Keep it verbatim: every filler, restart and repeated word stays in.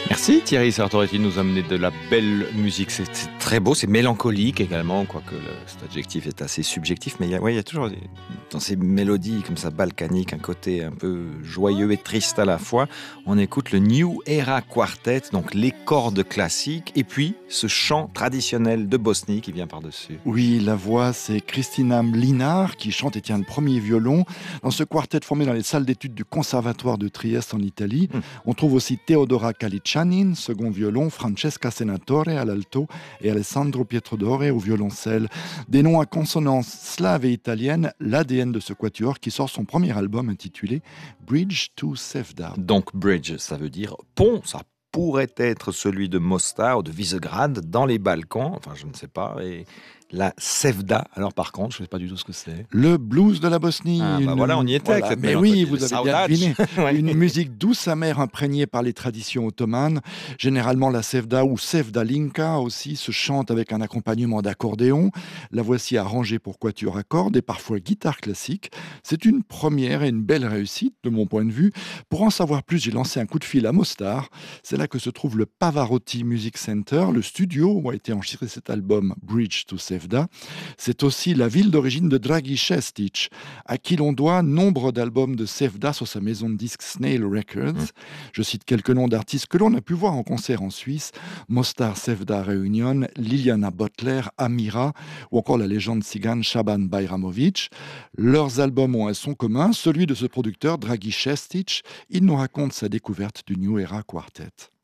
Merci Thierry Sartoretti de nous amener de la belle musique. C'est c'est très beau, c'est mélancolique également, quoique le, cet adjectif est assez subjectif, mais il y a, ouais, il y a toujours des- dans ces mélodies comme ça balkaniques un côté un peu joyeux et triste à la fois. On écoute le New Era Quartet, donc les cordes classiques, et puis ce chant traditionnel de Bosnie qui vient par-dessus. Oui, la voix, c'est Kristina Mlinar qui chante et tient le premier violon. Dans ce quartet formé dans les salles d'études du Conservatoire de Trieste en Italie, Hmm. on trouve aussi Teodora Kalicianin, second violon, Francesca Senatore à l'alto et Alessandro Pietrodore au violoncelle. Des noms à consonance slave et italienne, l'A D N de ce quatuor qui sort son premier album intitulé Bridge to Sevda. Donc bridge, ça veut dire pont, ça pourrait être celui de Mostar ou de Visegrad dans les Balkans, enfin je ne sais pas, et la Sevda, alors par contre, je ne sais pas du tout ce que c'est. Le blues de la Bosnie. Ah bah une- voilà, on y était avec cette Mais mélancolie, oui, le vous avez bien saudade. deviné. Ouais. Une musique douce, amère, imprégnée par les traditions ottomanes. Généralement, la sevda ou sevdalinka aussi se chante avec un accompagnement d'accordéon. La voici arrangée pour quatuor à cordes et parfois guitare classique. C'est une première et une belle réussite de mon point de vue. Pour en savoir plus, j'ai lancé un coup de fil à Mostar. C'est là que se trouve le Pavarotti Music Center, le studio où a été enregistré cet album Bridge to Sevda. C'est aussi la ville d'origine de Dragi Šestić, à qui l'on doit nombre d'albums de Sevda sur sa maison de disques Snail Records. Je cite quelques noms d'artistes que l'on a pu voir en concert en Suisse: Mostar Sevda Reunion, Liliana Butler, Amira ou encore la légende tzigane Shaban Bajramović. Leurs albums ont un son commun, celui de ce producteur Dragi Šestić. Il nous raconte sa découverte du New Era Quartet.